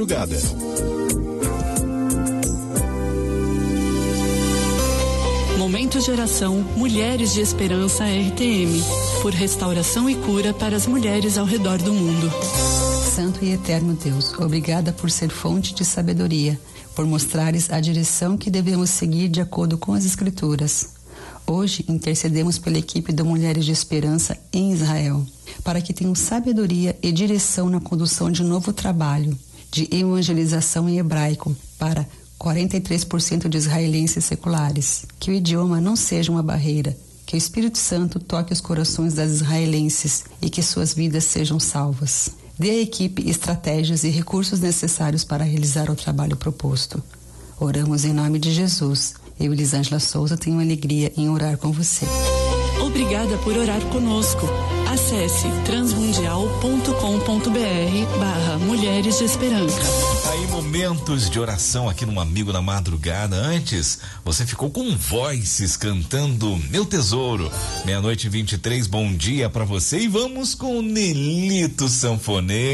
Madrugada. Momento de oração Mulheres de Esperança RTM, por restauração e cura para as mulheres ao redor do mundo. Santo e eterno Deus, obrigada por ser fonte de sabedoria, por mostrares a direção que devemos seguir de acordo com as Escrituras. Hoje intercedemos pela equipe de Mulheres de Esperança em Israel, para que tenham sabedoria e direção na condução de um novo trabalho de evangelização em hebraico para 43% de israelenses seculares. Que o idioma não seja uma barreira, que o Espírito Santo toque os corações das israelenses e que suas vidas sejam salvas. Dê à equipe estratégias e recursos necessários para realizar o trabalho proposto. Oramos em nome de Jesus. Eu, Elisângela Souza, tenho alegria em orar com você. Obrigada por orar conosco. Acesse transmundial.com.br/Mulheres de Esperança. Aí, momentos de oração aqui no Amigo da Madrugada. Antes, você ficou com Voices cantando Meu Tesouro. 00:23, bom dia pra você. E vamos com o Nelito Sanfoneiro.